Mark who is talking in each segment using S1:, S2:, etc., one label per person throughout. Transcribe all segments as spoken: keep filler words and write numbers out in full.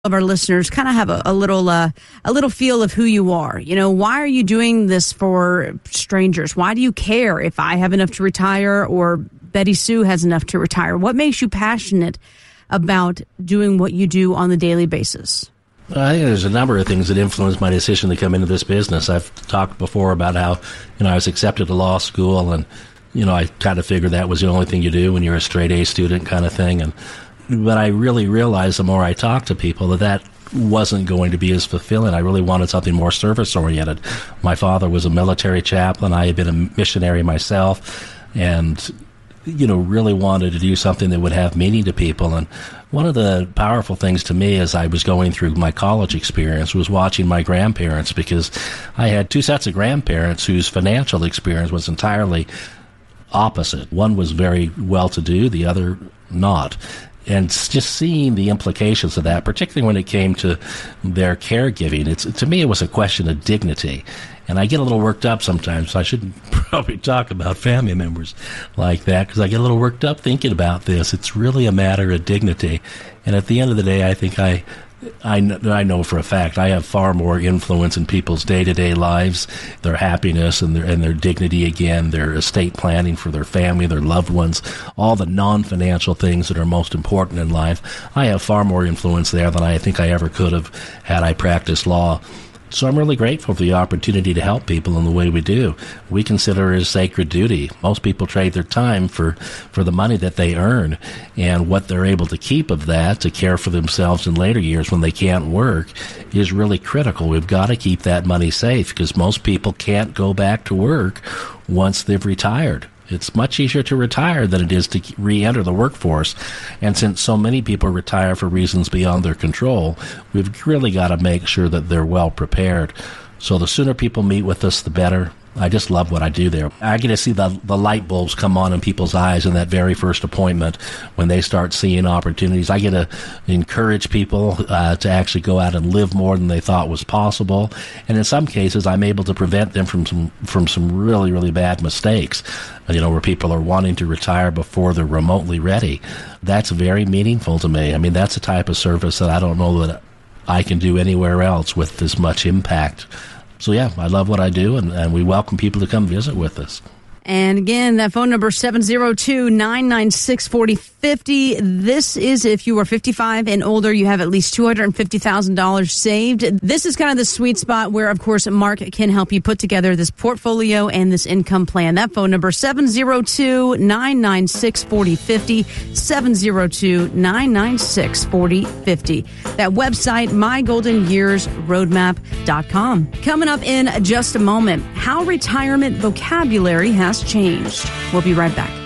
S1: of our listeners kind of have a, a little uh, a little feel of who you are. You know, why are you doing this for strangers? Why do you care if I have enough to retire or Betty Sue has enough to retire? What makes you passionate about doing what you do on the daily basis?
S2: I think there's a number of things that influenced my decision to come into this business. I've talked before about how, you know, I was accepted to law school, and, you know, I kind of figured that was the only thing you do when you're a straight A student kind of thing. And but I really realized the more I talked to people that that wasn't going to be as fulfilling. I really wanted something more service-oriented. My father was a military chaplain. I had been a missionary myself, and, you know, really wanted to do something that would have meaning to people. And one of the powerful things to me as I was going through my college experience was watching my grandparents, because I had two sets of grandparents whose financial experience was entirely opposite. One was very well-to-do, the other not. And just seeing the implications of that, particularly when it came to their caregiving, it's, to me it was a question of dignity. And I get a little worked up sometimes, so I shouldn't probably talk about family members like that, because I get a little worked up thinking about this. It's really a matter of dignity. And at the end of the day, I think I... I know, I know for a fact I have far more influence in people's day-to-day lives, their happiness and their and their dignity, again, their estate planning for their family, their loved ones, all the non-financial things that are most important in life. I have far more influence there than I think I ever could have had I practiced law. So I'm really grateful for the opportunity to help people in the way we do. We consider it a sacred duty. Most people trade their time for, for the money that they earn, and what they're able to keep of that to care for themselves in later years when they can't work is really critical. We've got to keep that money safe, because most people can't go back to work once they've retired. It's much easier to retire than it is to re-enter the workforce. And since so many people retire for reasons beyond their control, we've really got to make sure that they're well prepared. So the sooner people meet with us, the better. I just love what I do there. I get to see the, the light bulbs come on in people's eyes in that very first appointment when they start seeing opportunities. I get to encourage people uh, to actually go out and live more than they thought was possible. And in some cases, I'm able to prevent them from some, from some really, really bad mistakes, you know, where people are wanting to retire before they're remotely ready. That's very meaningful to me. I mean, that's a type of service that I don't know that I can do anywhere else with this much impact. So, yeah, I love what I do, and, and we welcome people to come visit with us.
S1: And again, that phone number, seven zero two, nine nine six, four zero five zero. This is if you are fifty-five and older, you have at least two hundred fifty thousand dollars saved. This is kind of the sweet spot where, of course, Mark can help you put together this portfolio and this income plan. That phone number, seven zero two, nine nine six, four zero five zero, seven zero two, nine nine six, four zero five zero. That website, my golden years roadmap dot com. Coming up in just a moment, how retirement vocabulary has changed. We'll be right back.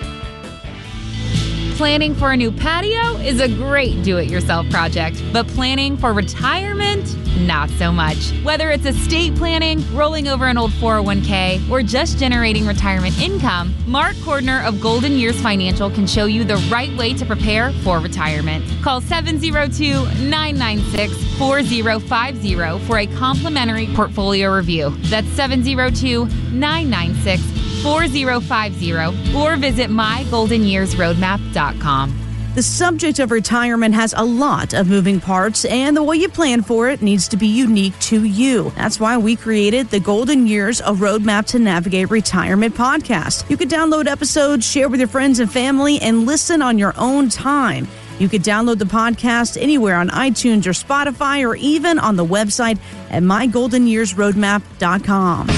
S3: Planning for a new patio is a great do-it-yourself project, but planning for retirement, not so much. Whether it's estate planning, rolling over an old four oh one k, or just generating retirement income, Mark Cordner of Golden Years Financial can show you the right way to prepare for retirement. Call seven zero two, nine nine six, four zero five zero for a complimentary portfolio review. That's seven zero two, nine nine six, four zero five zero or visit my golden years roadmap dot com.
S1: The subject of retirement has a lot of moving parts, and the way you plan for it needs to be unique to you. That's why we created the Golden Years, a Roadmap to Navigate Retirement podcast. You can download episodes, share with your friends and family, and listen on your own time. You can download the podcast anywhere on iTunes or Spotify, or even on the website at my golden years roadmap dot com.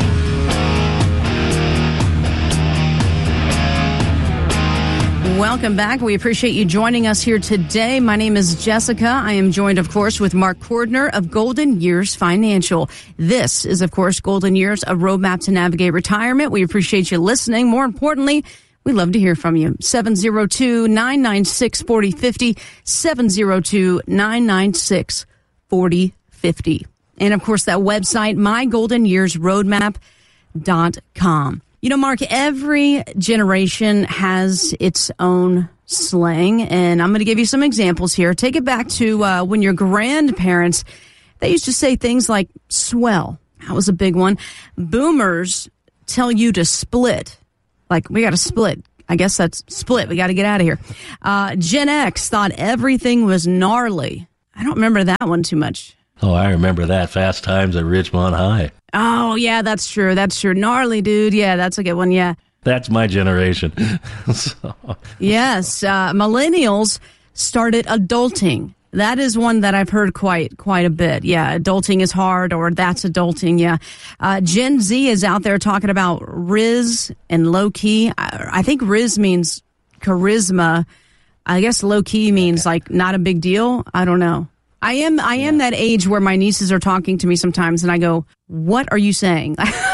S1: Welcome back. We appreciate you joining us here today. My name is Jessica. I am joined, of course, with Mark Cordner of Golden Years Financial. This is, of course, Golden Years, a roadmap to navigate retirement. We appreciate you listening. More importantly, we love to hear from you. seven zero two, nine nine six, four zero five zero, seven zero two, nine nine six, four zero five zero. And, of course, that website, my golden years roadmap dot com. You know, Mark, every generation has its own slang, and I'm going to give you some examples here. Take it back to uh, when your grandparents, they used to say things like swell. That was a big one. Boomers tell you to split. Like, we got to split. I guess that's split. We got to get out of here. Uh, Gen X thought everything was gnarly. I don't remember that one too much.
S2: Oh, I remember that. Fast Times at Ridgemont High.
S1: Oh, yeah, that's true. That's true. Gnarly, dude. Yeah, that's a good one. Yeah.
S2: That's my generation. so.
S1: Yes. Uh, millennials started adulting. That is one that I've heard quite quite a bit. Yeah, adulting is hard, or that's adulting. Yeah. Uh, Gen Z is out there talking about Riz and low key. I, I think Riz means charisma. I guess low key means like not a big deal. I don't know. I am I am that age where my nieces are talking to me sometimes and I go, "What are you saying?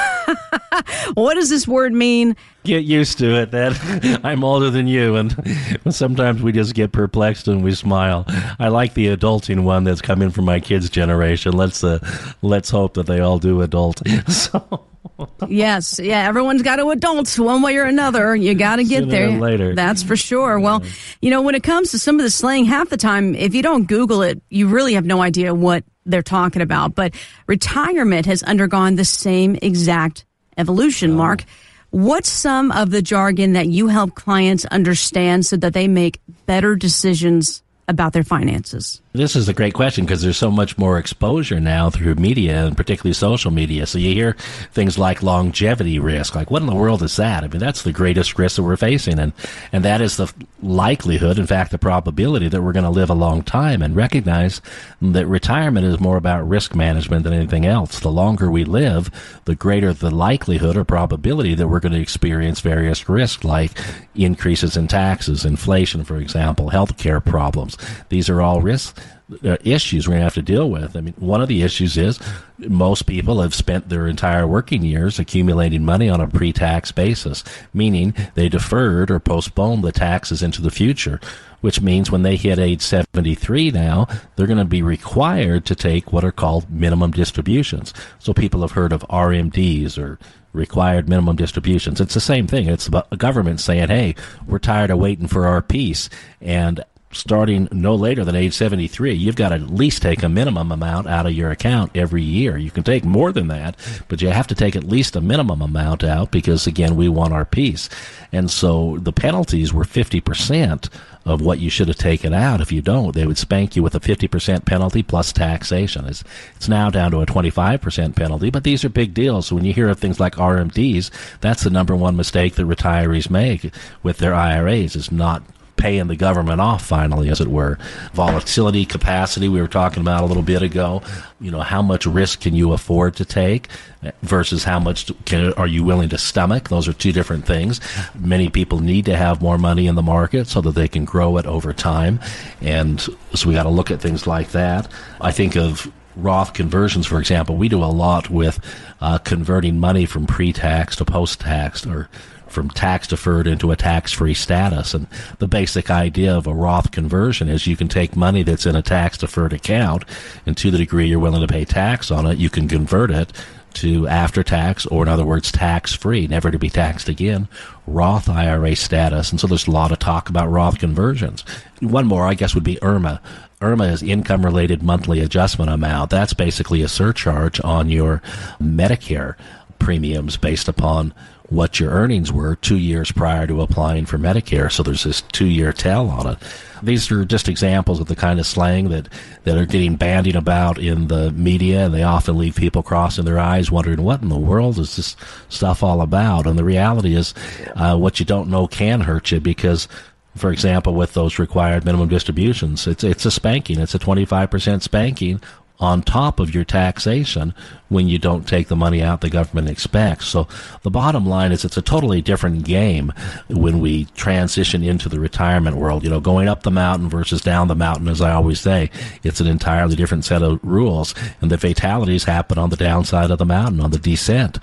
S1: What does this word mean?"
S2: Get used to it. That I'm older than you, and sometimes we just get perplexed and we smile. I like the adulting one that's coming from my kids' generation. Let's uh, let's hope that they all do adult. So.
S1: Yes, yeah, everyone's got to adult one way or another. You got to get
S2: Sooner
S1: there.
S2: or later.
S1: That's for sure. Well, you know, when it comes to some of the slang, half the time, if you don't Google it, you really have no idea what they're talking about. But retirement has undergone the same exact evolution,
S2: oh.
S1: Mark. What's some of the jargon that you help clients understand so that they make better decisions about their finances?
S2: This is a great question because there's so much more exposure now through media and particularly social media. So you hear things like longevity risk. Like, what in the world is that? I mean, that's the greatest risk that we're facing. And, and that is the likelihood, in fact, the probability that we're going to live a long time, and recognize that retirement is more about risk management than anything else. The longer we live, the greater the likelihood or probability that we're going to experience various risks like increases in taxes, inflation, for example, healthcare problems. These are all risks. Uh, issues we're going to have to deal with. I mean, one of the issues is most people have spent their entire working years accumulating money on a pre-tax basis, meaning they deferred or postponed the taxes into the future, which means when they hit age seventy-three now, they're going to be required to take what are called minimum distributions. So people have heard of R M Ds, or required minimum distributions. It's the same thing. It's about the government saying, hey, we're tired of waiting for our piece, and starting no later than age seventy-three, you've got to at least take a minimum amount out of your account every year. You can take more than that, but you have to take at least a minimum amount out because, again, we want our piece. And so the penalties were fifty percent of what you should have taken out. If you don't, they would spank you with a fifty percent penalty plus taxation. It's, it's now down to a twenty-five percent penalty, but these are big deals. So when you hear of things like R M Ds, that's the number one mistake that retirees make with their I R As, is not paying the government off finally, as it were. Volatility, capacity, we were talking about a little bit ago. You know, how much risk can you afford to take versus how much can, are you willing to stomach? Those are two different things. Many people need to have more money in the market so that they can grow it over time. And so we got to look at things like that. I think of Roth conversions, for example. We do a lot with uh, converting money from pre-tax to post-tax, or from tax-deferred into a tax-free status. And the basic idea of a Roth conversion is you can take money that's in a tax-deferred account, and to the degree you're willing to pay tax on it, you can convert it to after-tax, or in other words, tax-free, never to be taxed again, Roth I R A status. And so there's a lot of talk about Roth conversions. One more, I guess, would be I R M A. I R M A is income-related monthly adjustment amount. That's basically a surcharge on your Medicare premiums based upon what your earnings were two years prior to applying for Medicare. So there's this two-year tail on it. These are just examples of the kind of slang that, that are getting bandied about in the media, and they often leave people crossing their eyes wondering, what in the world is this stuff all about? And the reality is, uh, what you don't know can hurt you, because, for example, with those required minimum distributions, it's, it's a spanking. It's a twenty-five percent spanking on top of your taxation when you don't take the money out the government expects. So the bottom line is it's a totally different game when we transition into the retirement world. You know, going up the mountain versus down the mountain, as I always say, it's an entirely different set of rules, and the fatalities happen on the downside of the mountain, on the descent.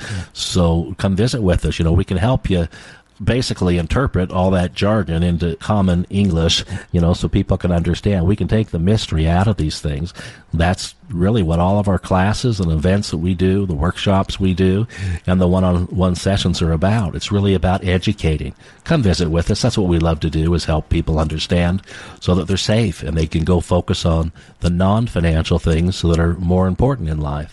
S2: So come visit with us. You know, we can help you basically interpret all that jargon into common English, you know, so people can understand. We can take the mystery out of these things. That's really what all of our classes and events that we do, the workshops we do, and the one-on-one sessions are about. It's really about educating. Come visit with us. That's what we love to do, is help people understand so that they're safe and they can go focus on the non-financial things that are more important in life.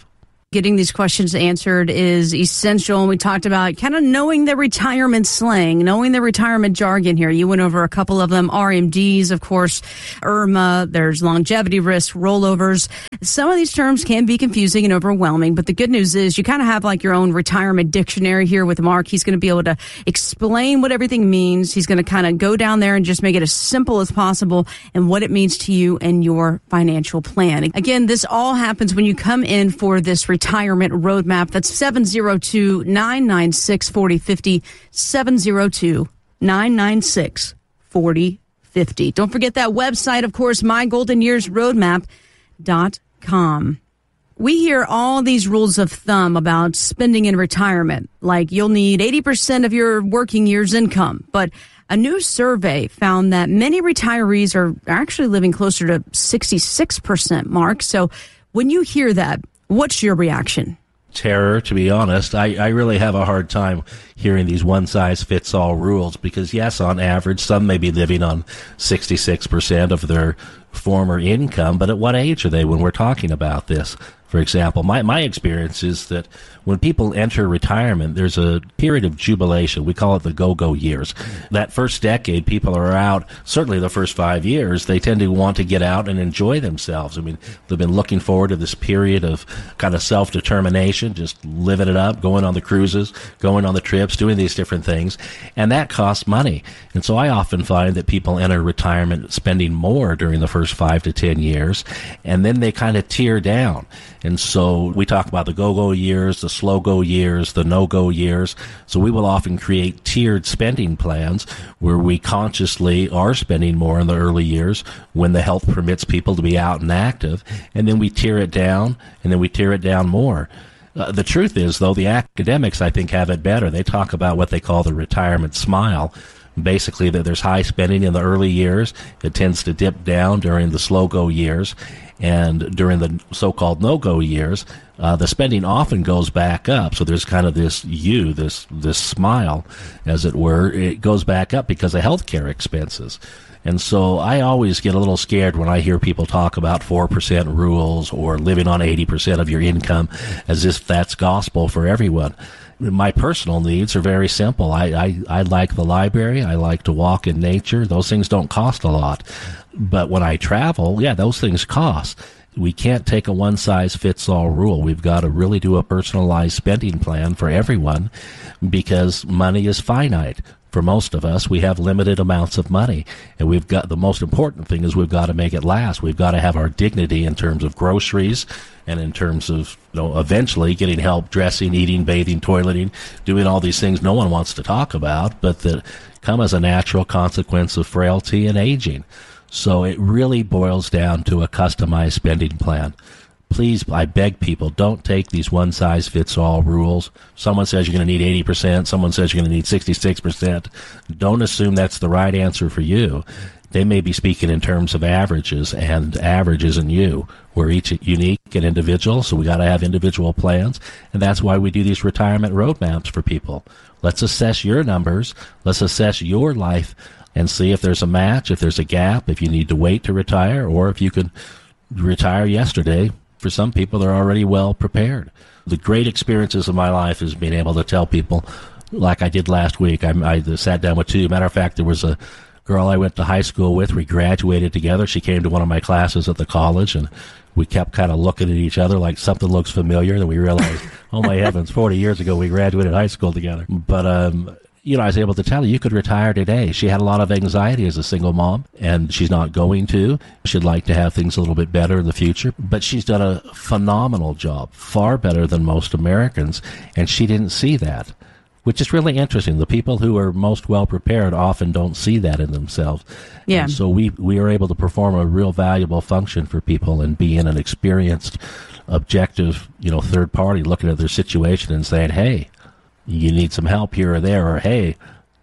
S1: Getting these questions answered is essential. And we talked about kind of knowing the retirement slang, knowing the retirement jargon here. You went over a couple of them, R M Ds, of course, I R M A, there's longevity risk, rollovers. Some of these terms can be confusing and overwhelming, but the good news is you kind of have like your own retirement dictionary here with Mark. He's going to be able to explain what everything means. He's going to kind of go down there and just make it as simple as possible and what it means to you and your financial plan. Again, this all happens when you come in for this retirement Retirement Roadmap. That's seven oh two, nine nine six, four oh five oh, seven oh two, nine nine six, four oh five oh. Don't forget that website, of course, my golden years roadmap dot com. We hear all these rules of thumb about spending in retirement, like you'll need eighty percent of your working year's income. But a new survey found that many retirees are actually living closer to sixty-six percent, Mark. So when you hear that, what's your reaction?
S2: Terror, to be honest. I, I really have a hard time hearing these one-size-fits-all rules because, yes, on average, some may be living on sixty-six percent of their former income, but at what age are they when we're talking about this? For example, my, my experience is that when people enter retirement, there's a period of jubilation. We call it the go-go years. That first decade, people are out, certainly the first five years, they tend to want to get out and enjoy themselves. I mean, they've been looking forward to this period of kind of self-determination, just living it up, going on the cruises, going on the trips, doing these different things. And that costs money. And so I often find that people enter retirement spending more during the first five to ten years, and then they kind of tear down. And so we talk about the go-go years, the slow-go years, the no-go years. So we will often create tiered spending plans where we consciously are spending more in the early years when the health permits people to be out and active. And then we tear it down, and then we tear it down more. Uh, the truth is, though, the academics, I think, have it better. They talk about what they call the retirement smile. Basically, that there's high spending in the early years. It tends to dip down during the slow-go years. And during the so-called no-go years, uh, the spending often goes back up. So there's kind of this U, this this smile, as it were. It goes back up because of healthcare expenses. And so I always get a little scared when I hear people talk about four percent rules or living on eighty percent of your income as if that's gospel for everyone. My personal needs are very simple. I, I, I like the library. I like to walk in nature. Those things don't cost a lot. But when I travel, yeah, those things cost. We can't take a one-size-fits-all rule. We've got to really do a personalized spending plan for everyone because money is finite. For most of us, we have limited amounts of money. And we've got, the most important thing is we've got to make it last. We've got to have our dignity in terms of groceries and in terms of, you know, eventually getting help dressing, eating, bathing, toileting, doing all these things no one wants to talk about, but that come as a natural consequence of frailty and aging. So it really boils down to a customized spending plan. Please, I beg people, don't take these one-size-fits-all rules. Someone says you're going to need eighty percent. Someone says you're going to need sixty-six percent. Don't assume that's the right answer for you. They may be speaking in terms of averages, and average isn't you. We're each unique and individual, so we got to have individual plans, and that's why we do these retirement roadmaps for people. Let's assess your numbers. Let's assess your life and see if there's a match, if there's a gap, if you need to wait to retire, or if you could retire yesterday. For some people, they're already well prepared. The great experiences of my life is being able to tell people, like I did last week. I, I sat down with two. Matter of fact, there was a girl I went to high school with. We graduated together. She came to one of my classes at the college, and we kept kind of looking at each other like something looks familiar. Then we realized, oh my heavens, forty years ago we graduated high school together. But um, you know, I was able to tell her, you could retire today. She had a lot of anxiety as a single mom, and she's not going to. She'd like to have things a little bit better in the future, but she's done a phenomenal job, far better than most Americans, and she didn't see that, which is really interesting. The people who are most well-prepared often don't see that in themselves.
S1: Yeah.
S2: And so we, we are able to perform a real valuable function for people and being an experienced, objective, you know, third party looking at their situation and saying, hey, you need some help here or there, or hey,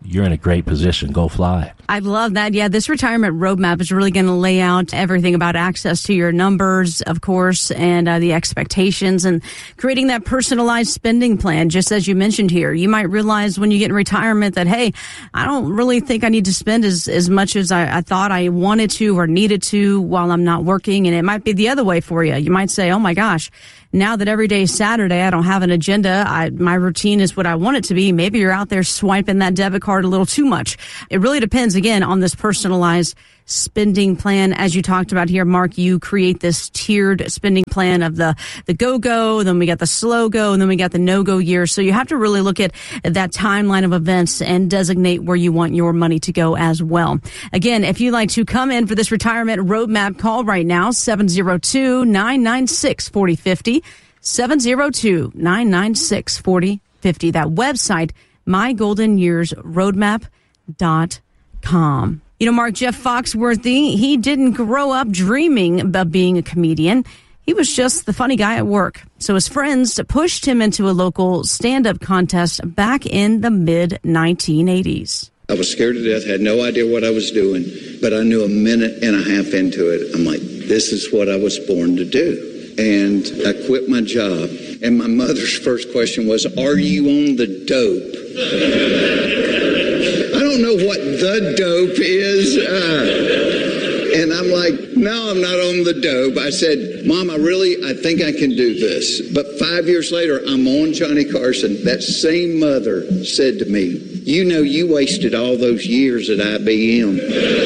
S2: you're in a great position. Go fly.
S1: I love that. Yeah, this retirement roadmap is really going to lay out everything about access to your numbers, of course, and uh, the expectations and creating that personalized spending plan. Just as you mentioned here, you might realize when you get in retirement that, hey, I don't really think I need to spend as, as much as I, I thought I wanted to or needed to while I'm not working. And it might be the other way for you. You might say, oh my gosh, now that every day is Saturday, I don't have an agenda. I, my routine is what I want it to be. Maybe you're out there swiping that debit card a little too much. It really depends, again, on this personalized spending plan. As you talked about here, Mark, you create this tiered spending plan of the, the go-go, then we got the slow-go, and then we got the no-go year. So you have to really look at that timeline of events and designate where you want your money to go as well. Again, if you'd like to come in for this retirement roadmap, call right now, seven oh two, nine nine six, four oh five oh, seven oh two, nine nine six, four oh five oh. That website, my golden years roadmap dot com. You know, Mark, Jeff Foxworthy, he didn't grow up dreaming about being a comedian. He was just the funny guy at work. So his friends pushed him into a local stand-up contest back in the mid nineteen eighties.
S4: I was scared to death, had no idea what I was doing, but I knew a minute and a half into it, I'm like, this is what I was born to do. And I quit my job, and my mother's first question was, are you on the dope? I don't know what the dope is. Uh, and I'm like, no, I'm not on the dope. I said, Mom, I really, I think I can do this. But five years later, I'm on Johnny Carson. That same mother said to me, you know, you wasted all those years at I B M.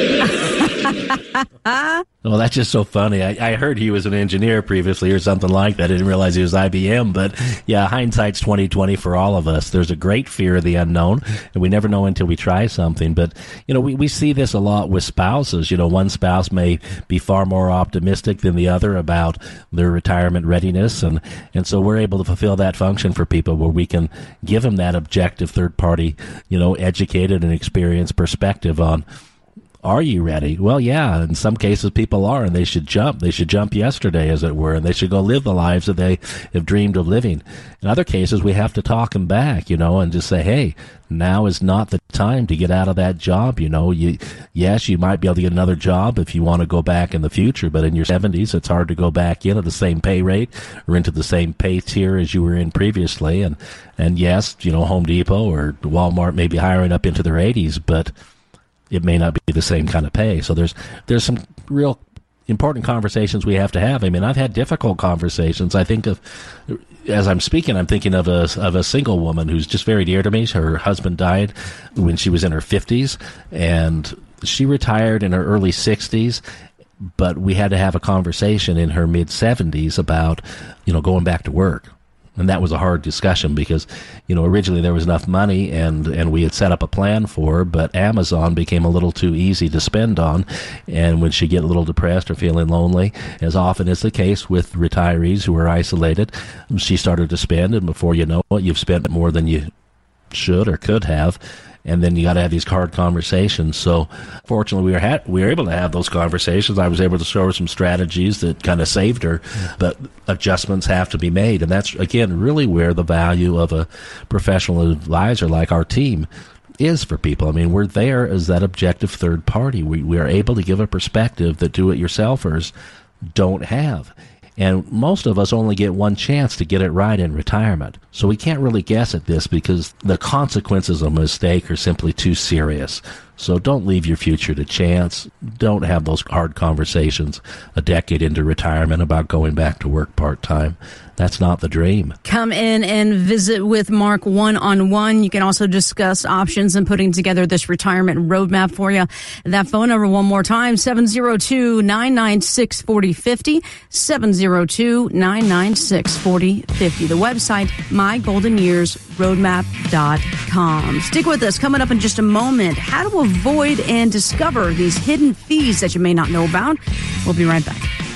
S2: Well, that's just so funny. I, I heard he was an engineer previously or something like that. I didn't realize he was I B M. But yeah, hindsight's twenty twenty for all of us. There's a great fear of the unknown, and we never know until we try something. But, you know, we, we see this a lot with spouses. You know, one spouse may be far more optimistic than the other about their retirement readiness. And, and so we're able to fulfill that function for people where we can give them that objective third party, you know, educated and experienced perspective on, are you ready? Well, yeah, in some cases people are, and they should jump. They should jump yesterday, as it were, and they should go live the lives that they have dreamed of living. In other cases, we have to talk them back, you know, and just say, hey, now is not the time to get out of that job. You know, you, yes, you might be able to get another job if you want to go back in the future, but in your seventies, it's hard to go back in at the same pay rate or into the same pay tier as you were in previously. And, and yes, you know, Home Depot or Walmart may be hiring up into their eighties, but it may not be the same kind of pay. So there's there's some real important conversations we have to have. I mean, I've had difficult conversations. I think of, as I'm speaking, I'm thinking of a of a single woman who's just very dear to me. Her husband died when she was in her fifties, and she retired in her early sixties. But we had to have a conversation in her mid seventies about, you know, going back to work. And that was a hard discussion because, you know, originally there was enough money and, and we had set up a plan for her, but Amazon became a little too easy to spend on. And when she get a little depressed or feeling lonely, as often is the case with retirees who are isolated, she started to spend, and before you know it, you've spent more than you should or could have. And then you got to have these hard conversations. So fortunately, we were ha- we were able to have those conversations. I was able to show her some strategies that kind of saved her, but adjustments have to be made. And that's, again, really where the value of a professional advisor like our team is for people. I mean, we're there as that objective third party. We, we are able to give a perspective that do-it-yourselfers don't have. And most of us only get one chance to get it right in retirement. So we can't really guess at this because the consequences of a mistake are simply too serious. So don't leave your future to chance. Don't have those hard conversations a decade into retirement about going back to work part-time. That's not the dream.
S1: Come in and visit with Mark one-on-one. You can also discuss options and putting together this retirement roadmap for you. That phone number one more time, seven oh two, nine nine six, four oh five oh, seven oh two, nine nine six, four oh five oh. The website, my golden years roadmap dot com. Stick with us. Coming up in just a moment, how to avoid and discover these hidden fees that you may not know about. We'll be right back.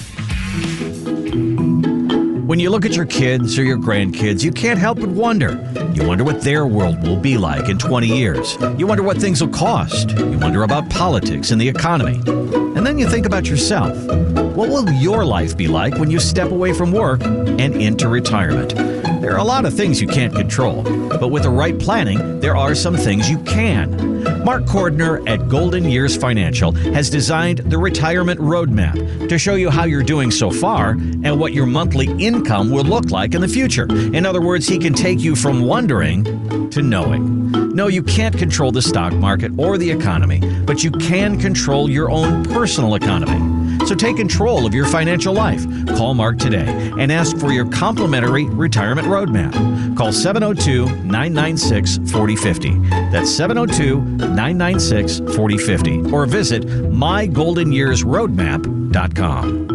S5: When you look at your kids or your grandkids, you can't help but wonder. You wonder what their world will be like in twenty years. You wonder what things will cost. You wonder about politics and the economy. And then you think about yourself. What will your life be like when you step away from work and into retirement? There are a lot of things you can't control, but with the right planning, there are some things you can. Mark Cordner at Golden Years Financial has designed the Retirement Roadmap to show you how you're doing so far and what your monthly income will look like in the future. In other words, he can take you from wondering to knowing. No, you can't control the stock market or the economy, but you can control your own personal economy. So take control of your financial life. Call Mark today and ask for your complimentary retirement roadmap. Call seven oh two, nine nine six, four oh five oh. That's seven oh two, nine nine six, four oh five oh. Or visit my golden years roadmap dot com.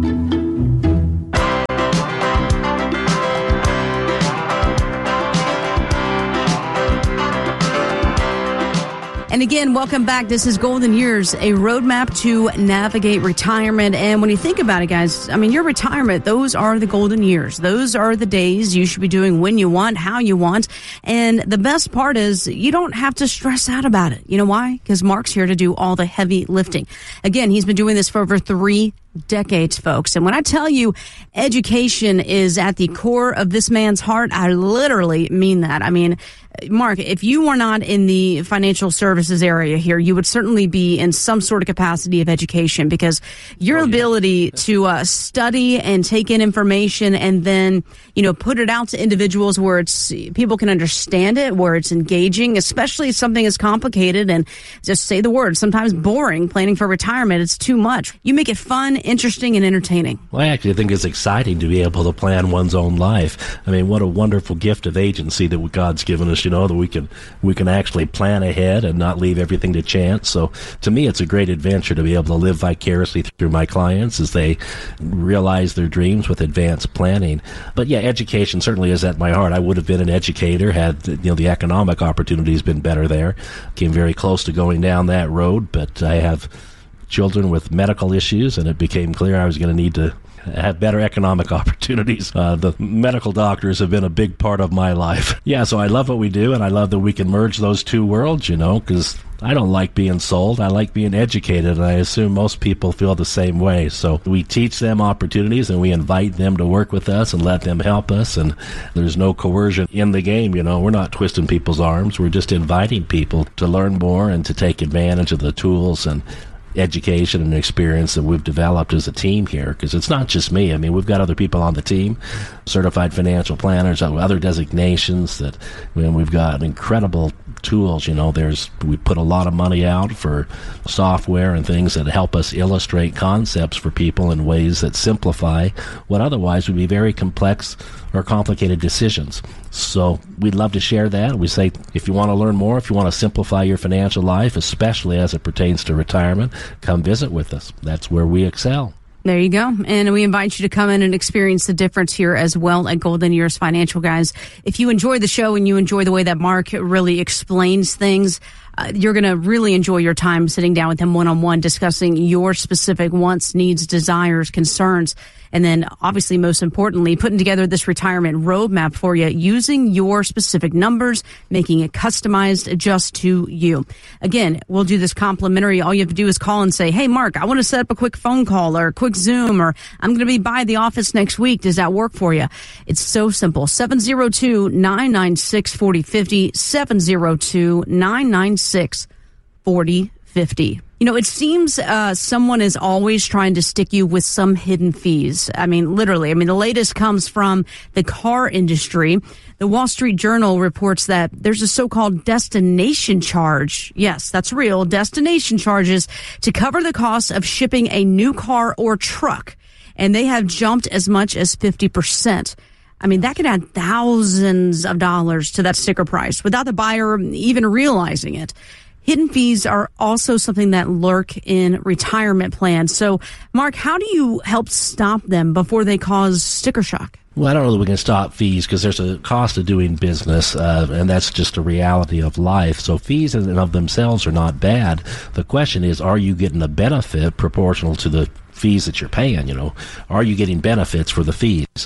S1: And again, welcome back. This is Golden Years, a roadmap to navigate retirement. And when you think about it, guys, I mean, your retirement, those are the golden years. Those are the days you should be doing when you want, how you want. And the best part is you don't have to stress out about it. You know why? Because Mark's here to do all the heavy lifting. Again, he's been doing this for over three decades, folks. And when I tell you education is at the core of this man's heart, I literally mean that. I mean, Mark, if you were not in the financial services area here, you would certainly be in some sort of capacity of education, because your oh, yeah. ability to uh, study and take in information and then, you know, put it out to individuals where it's people can understand it, where it's engaging, especially something as complicated and just say the word, sometimes boring, planning for retirement. It's too much. You make it fun, interesting, and entertaining.
S2: Well, I actually think it's exciting to be able to plan one's own life. I mean, what a wonderful gift of agency that God's given us, you know, that we can we can actually plan ahead and not leave everything to chance. So to me, it's a great adventure to be able to live vicariously through my clients as they realize their dreams with advanced planning. But yeah, education certainly is at my heart. I would have been an educator had, you know, the economic opportunities been better there. Came very close to going down that road, but I have children with medical issues, and it became clear I was going to need to have better economic opportunities. Uh, the medical doctors have been a big part of my life. Yeah, so I love what we do, and I love that we can merge those two worlds, you know, because I don't like being sold. I like being educated, and I assume most people feel the same way. So we teach them opportunities, and we invite them to work with us and let them help us, and there's no coercion in the game, you know. We're not twisting people's arms. We're just inviting people to learn more and to take advantage of the tools and education and experience that we've developed as a team here, because it's not just me. I mean, we've got other people on the team, certified financial planners, other designations that, I mean, we've got incredible tools. You know, there's we put a lot of money out for software and things that help us illustrate concepts for people in ways that simplify what otherwise would be very complex or complicated decisions. So we'd love to share that. We say, if you want to learn more, if you want to simplify your financial life, especially as it pertains to retirement, come visit with us. That's where we excel.
S1: There you go. And we invite you to come in and experience the difference here as well at Golden Years Financial, guys. If you enjoy the show and you enjoy the way that Mark really explains things, uh, you're going to really enjoy your time sitting down with him one-on-one, discussing your specific wants, needs, desires, concerns, and then obviously, most importantly, putting together this retirement roadmap for you using your specific numbers, making it customized just to you. Again, we'll do this complimentary. All you have to do is call and say, hey, Mark, I want to set up a quick phone call or a quick Zoom, or I'm going to be by the office next week. Does that work for you? It's so simple. seven oh two, nine nine six, four oh five oh, seven oh two, nine nine six, four oh five oh. You know, it seems uh, someone is always trying to stick you with some hidden fees. I mean, literally. I mean, the latest comes from the car industry. The Wall Street Journal reports that there's a so-called destination charge. Yes, that's real. Destination charges to cover the cost of shipping a new car or truck. And they have jumped as much as fifty percent. I mean, that could add thousands of dollars to that sticker price without the buyer even realizing it. Hidden fees are also something that lurk in retirement plans. So, Mark, how do you help stop them before they cause sticker shock?
S2: Well, I don't know that we can stop fees, because there's a cost of doing business, uh, and that's just a reality of life. So fees in and of themselves are not bad. The question is, are you getting a benefit proportional to the fees that you're paying? You know, are you getting benefits for the fees?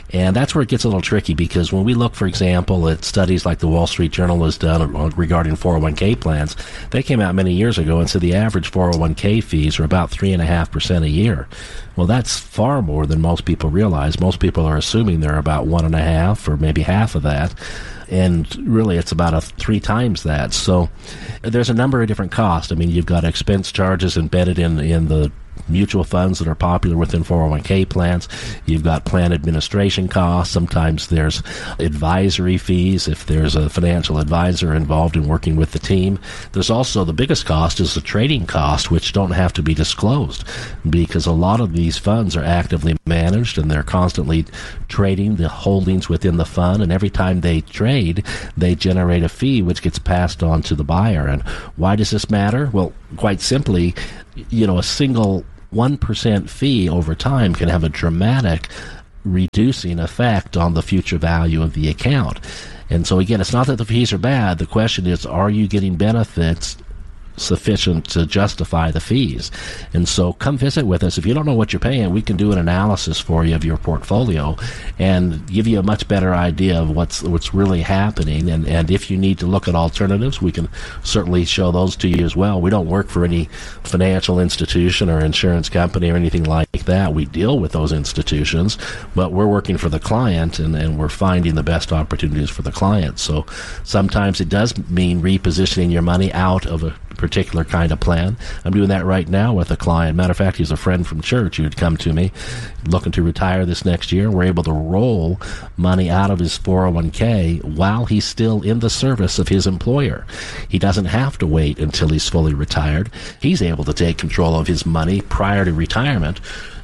S2: And that's where it gets a little tricky, because when we look, for example, at studies like the Wall Street Journal has done regarding four oh one k plans, they came out many years ago and said the average four oh one k fees are about three point five percent a year. Well, that's far more than most people realize. Most people are assuming they're about one and a half or maybe half of that. And really, it's about a three times that. So there's a number of different costs. I mean, you've got expense charges embedded in in the mutual funds that are popular within four oh one k plans. You've got plan administration costs. Sometimes there's advisory fees if there's a financial advisor involved in working with the team. There's also the biggest cost is the trading cost, which don't have to be disclosed, because a lot of these funds are actively managed and they're constantly trading the holdings within the fund, and every time they trade, they generate a fee which gets passed on to the buyer. And why does this matter? Well, quite simply, you know, a single one percent fee over time can have a dramatic reducing effect on the future value of the account. And so again, it's not that the fees are bad. The question is, are you getting benefits sufficient to justify the fees? And so come visit with us. If you don't know what you're paying, we can do an analysis for you of your portfolio and give you a much better idea of what's what's really happening. And, and if you need to look at alternatives, we can certainly show those to you as well. We don't work for any financial institution or insurance company or anything like that. We deal with those institutions, but we're working for the client, and, and we're finding the best opportunities for the client. So sometimes it does mean repositioning your money out of a particular kind of plan. I'm doing that right now with a client. Matter of fact, he's a friend from church who had come to me looking to retire this next year. We're able to roll money out of his four oh one k while he's still in the service of his employer. He doesn't have to wait until he's fully retired. He's able to take control of his money prior to retirement,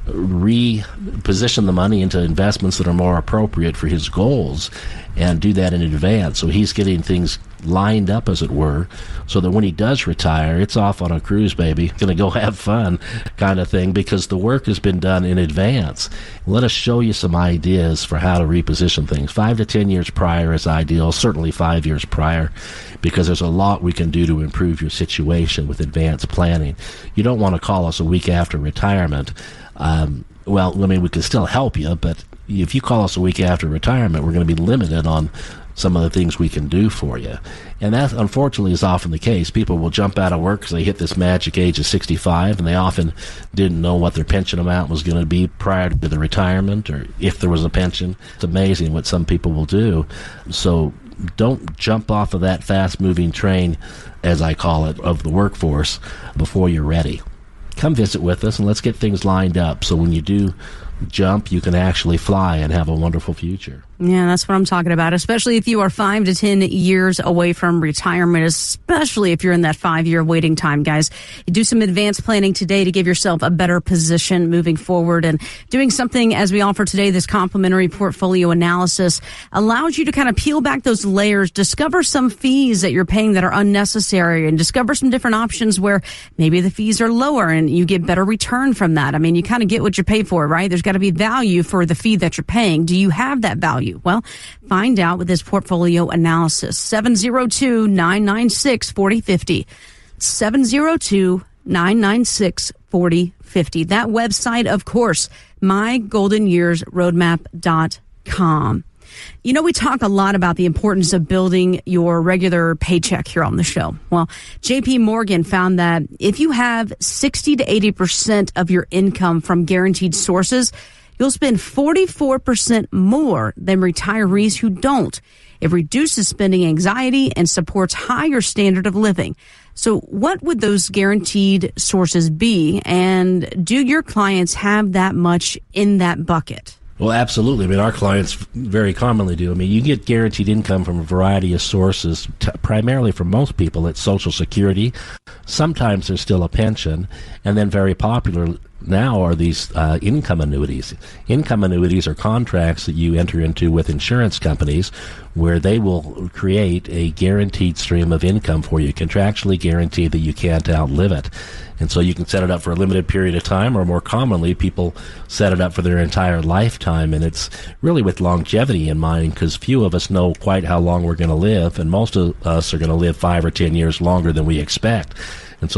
S2: reposition the money into investments that are more appropriate for his goals, and do that in advance. So he's getting things lined up, as it were, so that when he does retire, it's off on a cruise, baby, gonna go have fun kind of thing, because the work has been done in advance. Let us show you some ideas for how to reposition things. Five to ten years prior is ideal, certainly five years prior, because there's a lot we can do to improve your situation with advanced planning. You don't want to call us a week after retirement. Um, well, I mean, we can still help you, but if you call us a week after retirement, we're going to be limited on some of the things we can do for you. And that, unfortunately, is often the case. People will jump out of work because they hit this magic age of sixty-five, and they often didn't know what their pension amount was going to be prior to the retirement, or if there was a pension. It's amazing what some people will do. So don't jump off of that fast-moving train, as I call it, of the workforce before you're ready. Come visit with us, and let's get things lined up so when you do jump, you can actually fly and have a wonderful future.
S1: Yeah, that's what I'm talking about, especially if you are five to ten years away from retirement, especially if you're in that five-year waiting time, guys. You do some advanced planning today to give yourself a better position moving forward, and doing something as we offer today, this complimentary portfolio analysis, allows you to kind of peel back those layers, discover some fees that you're paying that are unnecessary, and discover some different options where maybe the fees are lower and you get better return from that. I mean, you kind of get what you pay for, right? There's got to be value for the fee that you're paying. Do you have that value? Well, find out with this portfolio analysis. seven oh two, nine nine six, four oh five oh. seven oh two, nine nine six, four oh five oh. That website, of course, my golden years roadmap dot com. You know, we talk a lot about the importance of building your regular paycheck here on the show. Well, J P Morgan found that if you have sixty to eighty percent of your income from guaranteed sources, you'll spend forty-four percent more than retirees who don't. It reduces spending anxiety and supports higher standard of living. So what would those guaranteed sources be? And do your clients have that much in that bucket?
S2: Well, absolutely. I mean, our clients very commonly do. I mean, you get guaranteed income from a variety of sources. T- primarily for most people, it's Social Security. Sometimes there's still a pension. And then very popular now are these uh, income annuities. Income annuities are contracts that you enter into with insurance companies where they will create a guaranteed stream of income for you, contractually guaranteed that you can't outlive it. And so you can set it up for a limited period of time, or more commonly, people set it up for their entire lifetime. And it's really with longevity in mind, because few of us know quite how long we're going to live, and most of us are going to live five or ten years longer than we expect. And so the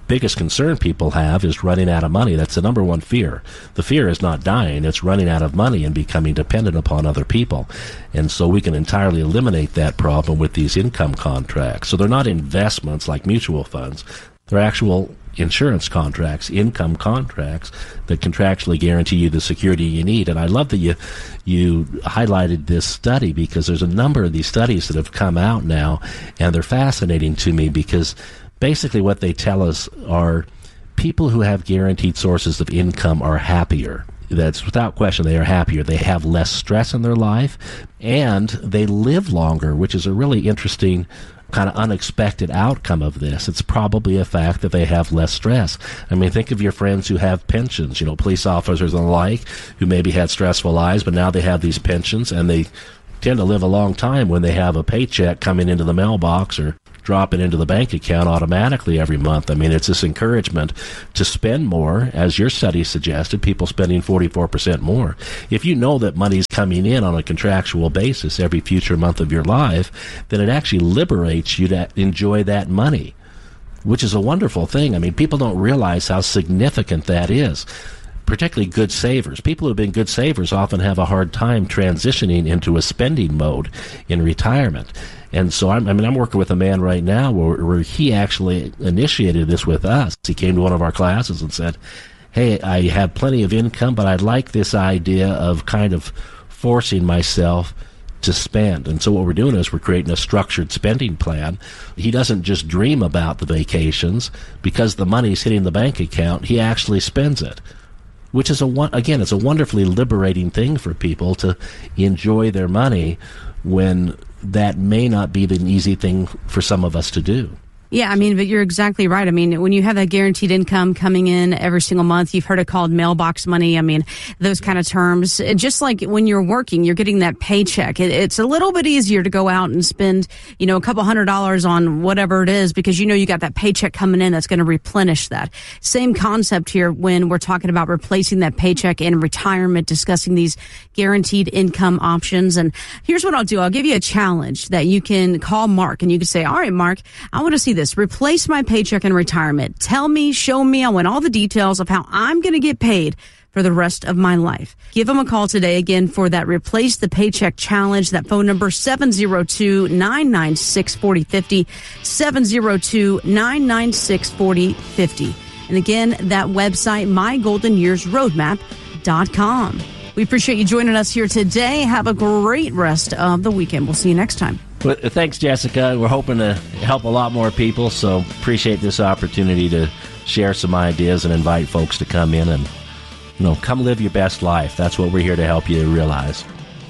S2: biggest concern people have is running out of money. That's the number one fear. The fear is not dying, it's running out of money and becoming dependent upon other people. And so we can entirely eliminate that problem with these income contracts. So they're not investments like mutual funds. They're actual insurance contracts, income contracts that contractually guarantee you the security you need. And I love that you you highlighted this study, because there's a number of these studies that have come out now, and they're fascinating to me because basically what they tell us are people who have guaranteed sources of income are happier. That's without question, they are happier. They have less stress in their life, and they live longer, which is a really interesting kind of unexpected outcome of this. It's probably a fact that they have less stress. I mean, think of your friends who have pensions, you know, police officers and the like, who maybe had stressful lives, but now they have these pensions, and they tend to live a long time when they have a paycheck coming into the mailbox or dropping into the bank account automatically every month. I mean, it's this encouragement to spend more, as your study suggested, people spending forty-four percent more. If you know that money's coming in on a contractual basis every future month of your life, then it actually liberates you to enjoy that money, which is a wonderful thing. I mean, people don't realize how significant that is. Particularly good savers. People who have been good savers often have a hard time transitioning into a spending mode in retirement. And so, I'm, I mean, I'm working with a man right now where, where he actually initiated this with us. He came to one of our classes and said, hey, I have plenty of income, but I like this idea of kind of forcing myself to spend. And so what we're doing is we're creating a structured spending plan. He doesn't just dream about the vacations. Because the money's hitting the bank account, he actually spends it. Which is, a one again, it's a wonderfully liberating thing for people to enjoy their money when that may not be the easy thing for some of us to do.
S1: Yeah, I mean, but you're exactly right. I mean, when you have that guaranteed income coming in every single month, you've heard it called mailbox money. I mean, those kind of terms. Just like when you're working, you're getting that paycheck. It, it's a little bit easier to go out and spend, you know, a couple hundred dollars on whatever it is because you know you got that paycheck coming in that's going to replenish that. Same concept here when we're talking about replacing that paycheck in retirement, discussing these guaranteed income options. And here's what I'll do. I'll give you a challenge that you can call Mark and you can say, all right, Mark, I want to see this. Replace my paycheck in retirement. Tell me, show me. I want all the details of how I'm going to get paid for the rest of my life. Give him a call today again for that Replace the Paycheck Challenge. That phone number seven oh two, nine nine six, four oh five oh, seven oh two, nine nine six, four oh five oh. And again, that website, my golden years roadmap dot com. We appreciate you joining us here today. Have a great rest of the weekend. We'll see you next time.
S2: Well, thanks, Jessica. We're hoping to help a lot more people, so appreciate this opportunity to share some ideas and invite folks to come in and, you know, come live your best life. That's what we're here to help you realize.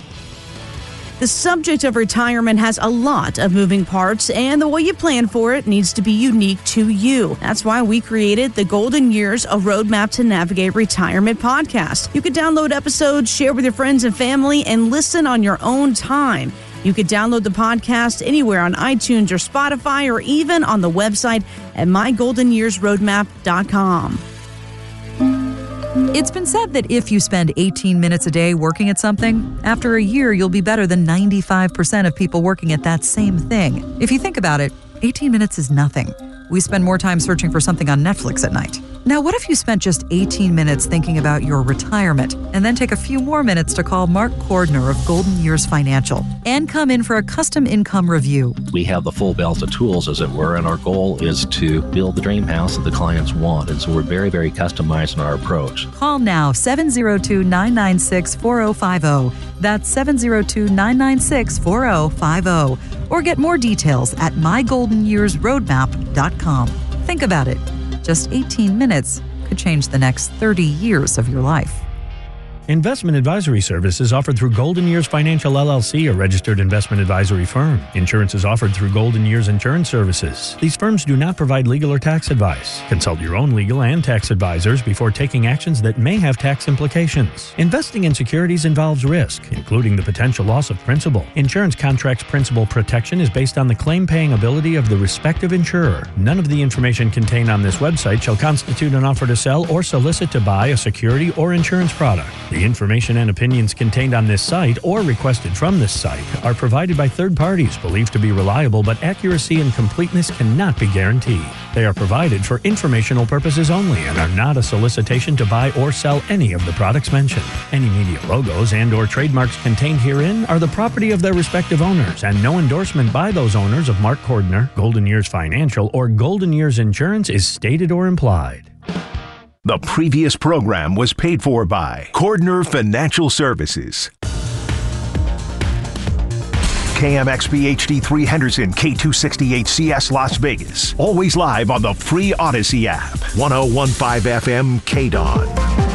S1: The subject of retirement has a lot of moving parts, and the way you plan for it needs to be unique to you. That's why we created the Golden Years, a Roadmap to Navigate Retirement podcast. You can download episodes, share with your friends and family, and listen on your own time. You can download the podcast anywhere on iTunes or Spotify, or even on the website at my golden years roadmap dot com.
S6: It's been said that if you spend eighteen minutes a day working at something, after a year you'll be better than ninety-five percent of people working at that same thing. If you think about it, eighteen minutes is nothing. We spend more time searching for something on Netflix at night. Now, what if you spent just eighteen minutes thinking about your retirement and then take a few more minutes to call Mark Cordner of Golden Years Financial and come in for a custom income review?
S2: We have the full belt of tools, as it were, and our goal is to build the dream house that the clients want. And so we're very, very customized in our approach.
S6: Call now, seven oh two, nine nine six, four oh five oh. That's seven oh two, nine nine six, four oh five oh. Or get more details at my golden years roadmap dot com. Think about it. Just eighteen minutes could change the next thirty years of your life.
S7: Investment advisory service is offered through Golden Years Financial L L C, a registered investment advisory firm. Insurance is offered through Golden Years Insurance Services. These firms do not provide legal or tax advice. Consult your own legal and tax advisors before taking actions that may have tax implications. Investing in securities involves risk, including the potential loss of principal. Insurance contracts principal protection is based on the claim-paying ability of the respective insurer. None of the information contained on this website shall constitute an offer to sell or solicit to buy a security or insurance product. The The information and opinions contained on this site or requested from this site are provided by third parties believed to be reliable, but accuracy and completeness cannot be guaranteed. They are provided for informational purposes only and are not a solicitation to buy or sell any of the products mentioned. Any media logos and or trademarks contained herein are the property of their respective owners, and no endorsement by those owners of Mark Cordner, Golden Years Financial, or Golden Years Insurance is stated or implied.
S8: The previous program was paid for by Cordner Financial Services. K M X B H D three Henderson, K two sixty-eight C S Las Vegas. Always live on the free Odyssey app. one oh one point five F M K D O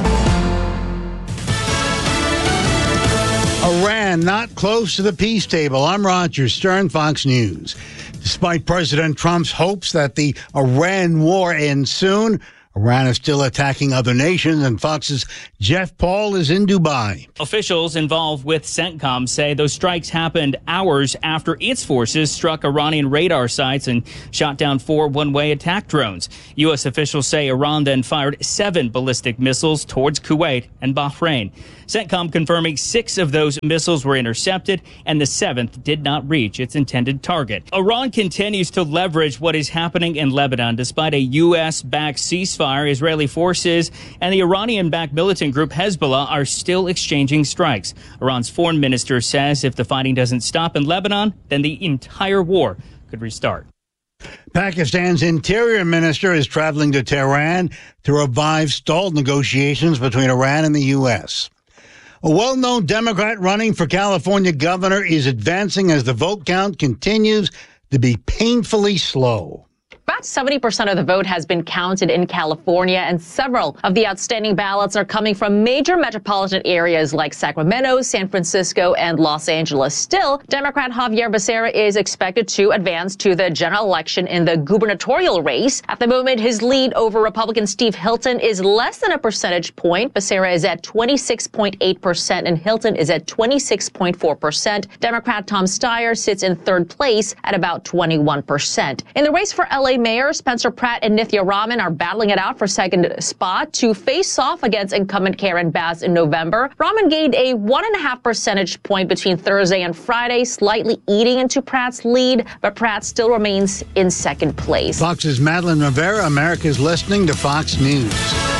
S8: N.
S9: Iran not close to the peace table. I'm Roger Stern, Fox News. Despite President Trump's hopes that the Iran war ends soon, Iran is still attacking other nations, and Fox's Jeff Paul is in Dubai.
S10: Officials involved with CENTCOM say those strikes happened hours after its forces struck Iranian radar sites and shot down four one-way attack drones. U S officials say Iran then fired seven ballistic missiles towards Kuwait and Bahrain. CENTCOM confirming six of those missiles were intercepted and the seventh did not reach its intended target. Iran continues to leverage what is happening in Lebanon despite a U S-backed ceasefire. Israeli forces and the Iranian-backed militant group Hezbollah are still exchanging strikes. Iran's foreign minister says if the fighting doesn't stop in Lebanon, then the entire war could restart.
S9: Pakistan's interior minister is traveling to Tehran to revive stalled negotiations between Iran and the U S. A well-known Democrat running for California governor is advancing as the vote count continues to be painfully slow.
S11: About seventy percent of the vote has been counted in California, and several of the outstanding ballots are coming from major metropolitan areas like Sacramento, San Francisco, and Los Angeles. Still, Democrat Javier Becerra is expected to advance to the general election in the gubernatorial race. At the moment, his lead over Republican Steve Hilton is less than a percentage point. Becerra is at twenty-six point eight percent, and Hilton is at twenty-six point four percent. Democrat Tom Steyer sits in third place at about twenty-one percent. In the race for L A Mayor, Spencer Pratt and Nithya Raman are battling it out for second spot to face off against incumbent Karen Bass in November. Raman gained a one and a half percentage point between Thursday and Friday, slightly eating into Pratt's lead, but Pratt still remains in second place.
S9: Fox's Madeline Rivera. America's listening to Fox News.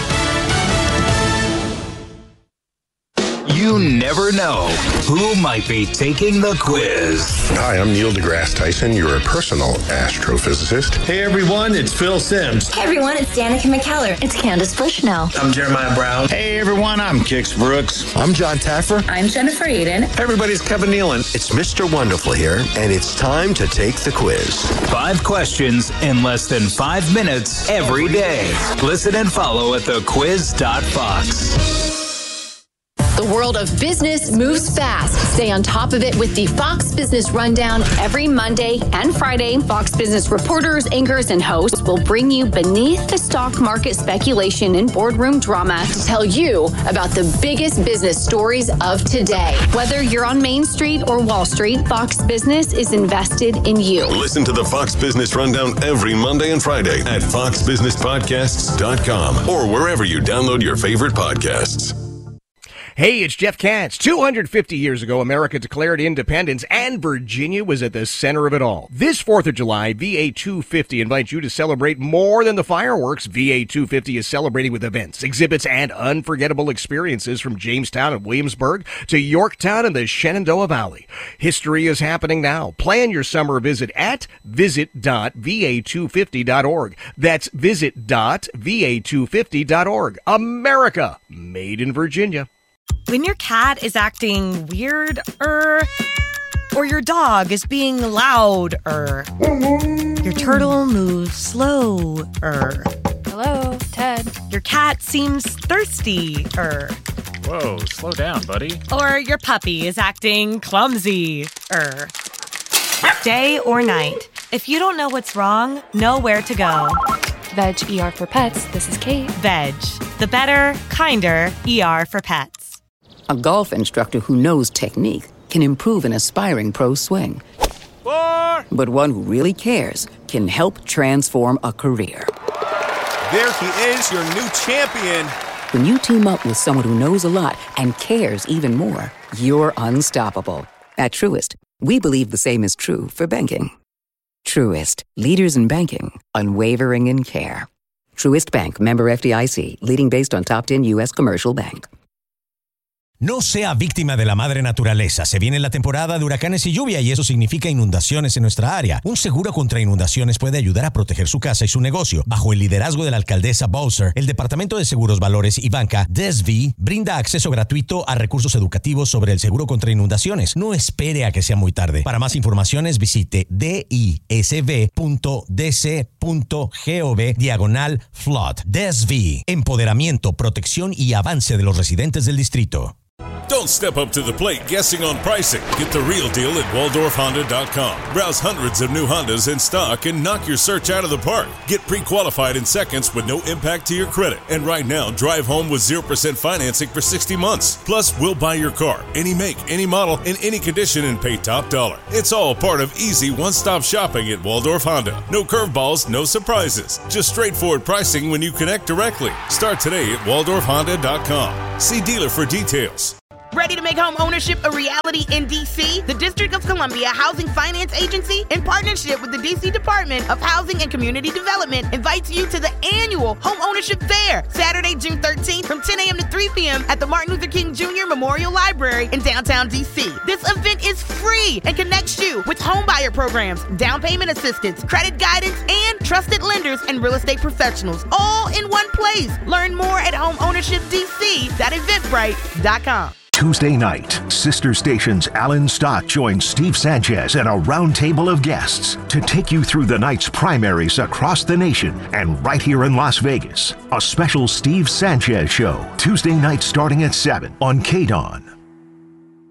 S12: You never know who might be taking the quiz.
S13: Hi, I'm Neil deGrasse Tyson, your personal astrophysicist.
S14: Hey everyone, it's Phil Simms.
S15: Hey everyone, it's Danica McKellar. It's Candace Bushnell.
S14: I'm Jeremiah Brown.
S16: Hey everyone, I'm Kix Brooks.
S17: I'm John Taffer.
S15: I'm Jennifer Aiden.
S18: Hey everybody, it's Kevin Nealon.
S19: It's Mister Wonderful here, and it's time to take the quiz.
S12: Five questions in less than five minutes every day. Listen and follow at the quiz dot fox.
S20: The world of business moves fast. Stay on top of it with the Fox Business Rundown every Monday and Friday. Fox Business reporters, anchors, and hosts will bring you beneath the stock market speculation and boardroom drama to tell you about the biggest business stories of today. Whether you're on Main Street or Wall Street, Fox Business is invested in you.
S21: Listen to the Fox Business Rundown every Monday and Friday at fox business podcasts dot com or wherever you download your favorite podcasts.
S22: Hey, it's Jeff Katz. two hundred fifty years ago, America declared independence, and Virginia was at the center of it all. This fourth of July, V A two fifty invites you to celebrate more than the fireworks. V A two fifty is celebrating with events, exhibits, and unforgettable experiences from Jamestown and Williamsburg to Yorktown and the Shenandoah Valley. History is happening now. Plan your summer visit at visit dot v a two fifty dot org. That's visit dot v a two fifty dot org. America, made in Virginia.
S23: When your cat is acting weird, er, or your dog is being loud, er, your turtle moves slow, er.
S24: Hello, Ted.
S23: Your cat seems thirsty, er.
S25: Whoa, slow down, buddy.
S23: Or your puppy is acting clumsy, er. Day or night, if you don't know what's wrong, know where to go.
S24: Veg E R for Pets. This is Kate.
S23: Veg, the better, kinder E R for pets.
S26: A golf instructor who knows technique can improve an aspiring pro's swing.
S27: Four.
S26: But one who really cares can help transform a career.
S27: There he is, your new champion.
S26: When you team up with someone who knows a lot and cares even more, you're unstoppable. At Truist, we believe the same is true for banking. Truist, leaders in banking, unwavering in care. Truist Bank, member F D I C, leading based on top ten U S commercial bank.
S1: No sea víctima de la madre naturaleza. Se viene la temporada de huracanes y lluvia y eso significa inundaciones en nuestra área. Un seguro contra inundaciones puede ayudar a proteger su casa y su negocio. Bajo el liderazgo de la alcaldesa Bowser, el Departamento de Seguros, Valores y Banca, D S V, brinda acceso gratuito a recursos educativos sobre el seguro contra inundaciones. No espere a que sea muy tarde. Para más informaciones, visite disv.dc.gov diagonal flood. D S V, empoderamiento, protección y avance de los residentes del distrito.
S3: Don't step up to the plate guessing on pricing. Get the real deal at Waldorf Honda dot com. Browse hundreds of new Hondas in stock and knock your search out of the park. Get pre-qualified in seconds with no impact to your credit. And right now, drive home with zero percent financing for sixty months. Plus, we'll buy your car, any make, any model, in any condition and pay top dollar. It's all part of easy one-stop shopping at Waldorf Honda. No curveballs, no surprises. Just straightforward pricing when you connect directly. Start today at Waldorf Honda dot com. See dealer for details.
S4: Ready to make home ownership a reality in D C? The District of Columbia Housing Finance Agency, in partnership with the D C Department of Housing and Community Development, invites you to the annual Home Ownership Fair, Saturday, June thirteenth from ten a.m. to three p.m. at the Martin Luther King Junior Memorial Library in downtown D C. This event is free and connects you with homebuyer programs, down payment assistance, credit guidance, and trusted lenders and real estate professionals, all in one place. Learn more at home ownership d c dot eventbrite dot com.
S8: Tuesday night, sister stations Alan Stott joins Steve Sanchez and a roundtable of guests to take you through the night's primaries across the nation and right here in Las Vegas. A special Steve Sanchez show, Tuesday night starting at seven on K D O N.